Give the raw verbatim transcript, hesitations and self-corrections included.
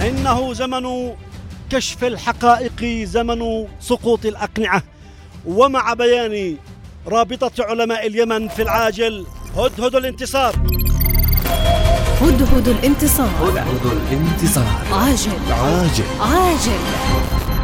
إنه زمن كشف الحقائق، زمن سقوط الأقنعة. ومع بيان رابطة علماء اليمن في العاجل هدهد الانتصار. هدهد الانتصار. هدهد الانتصار. عاجل عاجل عاجل.